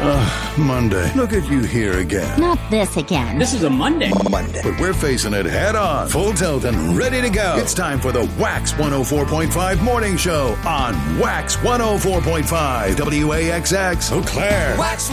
Monday. Look at you here again. Not this again. This is a Monday. But we're facing it head on. Full tilt and ready to go. It's time for the Wax 104.5 Morning Show on Wax 104.5 WAXX Eau Claire. Wax